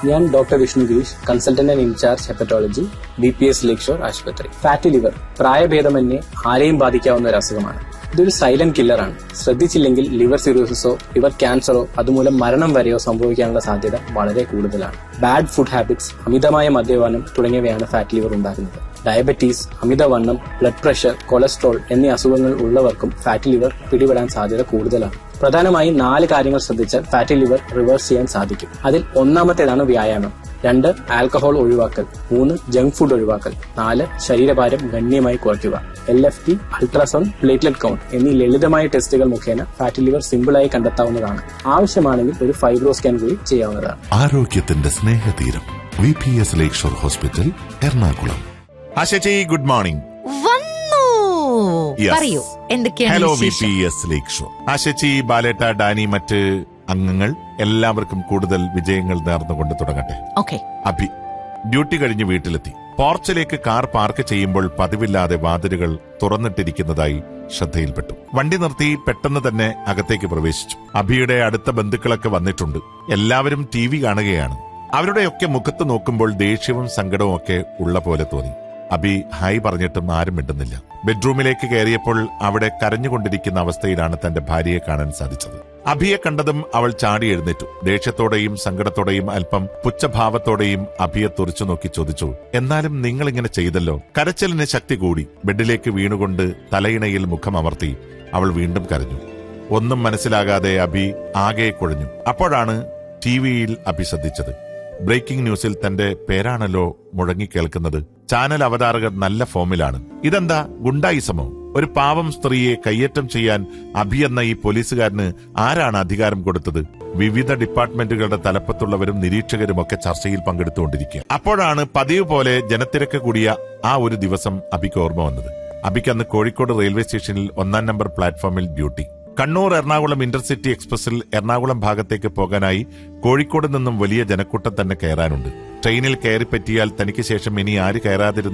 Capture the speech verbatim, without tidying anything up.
ഞാൻ doctor Vishnu Girish, consultant and in charge hepatology, B P S lake shore ആശുപത്രി. Fatty liver പ്രായഭേദമന്യേ ആരെയും ബാധിക്കാവുന്ന ഒരു അസുഖമാണ്. ഇതൊരു സൈലന്റ് കില്ലറാണ്. ശ്രദ്ധിച്ചില്ലെങ്കിൽ ലിവർ സിറോസിസോ ലിവർ ക്യാൻസറോ അതുമൂലം മരണം വരെയോ സംഭവിക്കാനുള്ള സാധ്യത വളരെ കൂടുതലാണ്. ബാഡ് ഫുഡ് ഹാബിറ്റ്സ്, അമിതമായ മദ്യപാനം തുടങ്ങിയവയാണ് ഫാറ്റി ലിവർ ഉണ്ടാക്കുന്നത്. ഡയബറ്റീസ്, അമിതവണ്ണം, ബ്ലഡ് പ്രഷർ, കൊളസ്ട്രോൾ എന്നീ അസുഖങ്ങൾ ഉള്ളവർക്കും ഫാറ്റി ലിവർ പിടിപെടാൻ സാധ്യത കൂടുതലാണ്. പ്രധാനമായും നാല് കാര്യങ്ങൾ ശ്രദ്ധിച്ചാൽ ഫാറ്റി ലിവർ റിവേഴ്സ് ചെയ്യാൻ സാധിക്കും. അതിൽ ഒന്നാമത്തേതാണ് വ്യായാമം. രണ്ട്, ആൽക്കഹോൾ ഒഴിവാക്കൽ. മൂന്ന്, ജങ്ക് ഫുഡ് ഒഴിവാക്കൽ. നാല്, ശരീരഭാരം ഗണ്യമായി കുറയ്ക്കുക. L F T, ultrasound, platelet count എന്നീ ലളിതമായ ടെസ്റ്റുകൾ മുഖേന ഫാറ്റി ലിവർ സിമ്പിളായി കണ്ടെത്താവുന്നതാണ്. ആവശ്യമാണെങ്കിൽ ഒരു ഫൈബ്രോ സ്കാൻ കൂടി ചെയ്യാവുന്നതാണ്. ആരോഗ്യത്തിന്റെ സ്നേഹതീരം വി പി എസ് ലേക്ക് shore hospital, Ernakulam. ആശേച്ചി, good morning. പറയൂ, എന്തൊക്കെയാണ്? ഹലോ വി പി എസ് ലേക്ക് ഷോർ. ആശേച്ചി, ബാലേട്ട, ഡാനി, മറ്റ് അംഗങ്ങൾ എല്ലാവർക്കും കൂടുതൽ വിജയങ്ങൾ നേർന്നുകൊണ്ട് തുടങ്ങട്ടെ. ഓക്കെ. അഭി ഡ്യൂട്ടി കഴിഞ്ഞ് വീട്ടിലെത്തി. പോർച്ചിലേക്ക് കാർ പാർക്ക് ചെയ്യുമ്പോൾ പതിവില്ലാതെ വാതിലുകൾ തുറന്നിട്ടിരിക്കുന്നതായി ശ്രദ്ധയിൽപ്പെട്ടു. വണ്ടി നിർത്തി പെട്ടെന്ന് തന്നെ അകത്തേക്ക് പ്രവേശിച്ചു. അഭിയുടെ അടുത്ത ബന്ധുക്കളൊക്കെ വന്നിട്ടുണ്ട്. എല്ലാവരും ടി വി കാണുകയാണ്. അവരുടെയൊക്കെ മുഖത്ത് നോക്കുമ്പോൾ ദേഷ്യവും സങ്കടവും ഒക്കെ ഉള്ള പോലെ തോന്നി. അഭി ഹായ് പറഞ്ഞിട്ടും ആരും മിണ്ടുന്നില്ല. ബെഡ്റൂമിലേക്ക് കയറിയപ്പോൾ അവിടെ കരഞ്ഞുകൊണ്ടിരിക്കുന്ന അവസ്ഥയിലാണ് തന്റെ ഭാര്യയെ കാണാൻ സാധിച്ചത്. അഭിയെ കണ്ടതും അവൾ ചാടി എഴുന്നേറ്റു. ദേഷ്യത്തോടെയും സങ്കടത്തോടെയും അല്പം പുച്ഛഭാവത്തോടെയും അഭിയെ തുറച്ചു നോക്കി ചോദിച്ചു, എന്നാലും നിങ്ങൾ ഇങ്ങനെ ചെയ്തല്ലോ? കരച്ചിലിന് ശക്തി കൂടി. ബെഡിലേക്ക് വീണുകൊണ്ട് തലയിണയിൽ മുഖം അമർത്തി അവൾ വീണ്ടും കരഞ്ഞു. ഒന്നും മനസ്സിലാകാതെ അഭി ആകെ കുഴഞ്ഞു. അപ്പോഴാണ് ടി വിയിൽ അഭി ശ്രദ്ധിച്ചത്. ബ്രേക്കിംഗ് ന്യൂസിൽ തന്റെ പേരാണല്ലോ മുഴങ്ങിക്കേൾക്കുന്നത്. ചാനൽ അവതാരകർ നല്ല ഫോമിലാണ്. ഇതെന്താ ഗുണ്ടായിസമോ? ഒരു പാവം സ്ത്രീയെ കയ്യേറ്റം ചെയ്യാൻ അഭി എന്ന ഈ പോലീസുകാരന് ആരാണ് അധികാരം കൊടുത്തത്? വിവിധ ഡിപ്പാർട്ട്മെന്റുകളുടെ തലപ്പത്തുള്ളവരും നിരീക്ഷകരുമൊക്കെ ചർച്ചയിൽ പങ്കെടുത്തുകൊണ്ടിരിക്കുക. അപ്പോഴാണ് പതിവ് പോലെ ജനത്തിരക്ക് കൂടിയ ആ ഒരു ദിവസം അഭിക്ക് ഓർമ്മ വന്നത്. അഭിക്ക് അന്ന് കോഴിക്കോട് റെയിൽവേ സ്റ്റേഷനിൽ ഒന്നാം നമ്പർ പ്ലാറ്റ്ഫോമിൽ ഡ്യൂട്ടി. കണ്ണൂർ എറണാകുളം ഇന്റർസിറ്റി എക്സ്പ്രസിൽ എറണാകുളം ഭാഗത്തേക്ക് പോകാനായി കോഴിക്കോട് നിന്നും വലിയ ജനക്കൂട്ടം തന്നെ കയറാനുണ്ട്. ട്രെയിനിൽ കയറിപ്പറ്റിയാൽ തനിക്ക് ശേഷം ഇനി ആര് കയറാതിരുന്നു